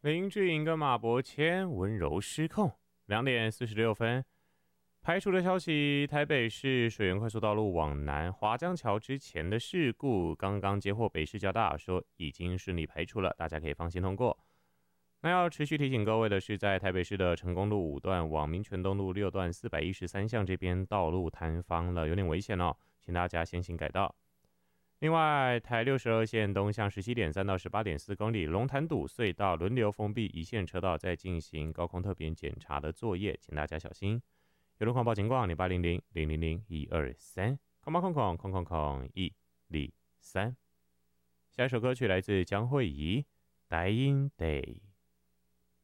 林志颖跟马伯骞温柔失控。2点46分，排除的消息：台北市水源快速道路往南华江桥之前的事故，刚刚接获北市交大说已经顺利排除了，大家可以放心通过。那要持续提醒各位的是，在台北市的成功路5段往民权东路6段413巷这边道路坍方了，有点危险哦，请大家先行改道。另外，台62线东向17.3到18.4公里龙潭堵隧道轮流封闭一线车道，在进行高空特别检查的作业，请大家小心。有路况报警广0800-000-123，空空空空空空103。下一首歌曲来自江蕙怡，《台音 Day》。